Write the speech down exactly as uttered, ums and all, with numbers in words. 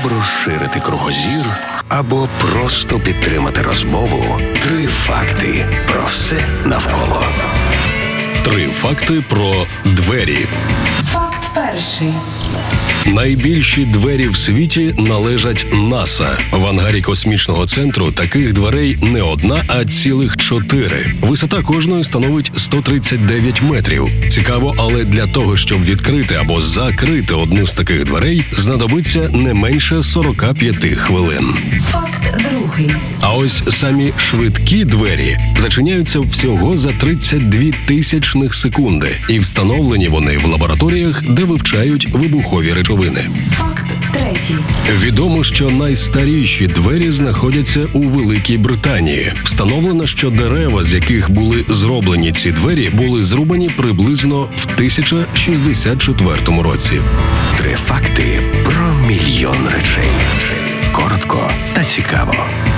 розширити кругозір або просто підтримати розмову. Три факти про все навколо. Три факти про двері. Факт перший. Найбільші двері в світі належать НАСА. В ангарі космічного центру таких дверей не одна, а цілих чотири. Висота кожної становить сто тридцять дев'ять метрів. Цікаво, але для того, щоб відкрити або закрити одну з таких дверей, знадобиться не менше сорок п'ять хвилин. Факт другий. А ось самі швидкі двері зачиняються всього за тридцять дві тисячних секунди. І встановлені вони в лабораторіях, де вивчають вибухові речовини. Факт третій. Відомо, що найстаріші двері знаходяться у Великій Британії. Встановлено, що дерева, з яких були зроблені ці двері, були зрубані приблизно в тисяча шістдесят четвертому році. Три факти про мільйон речей. Коротко та цікаво.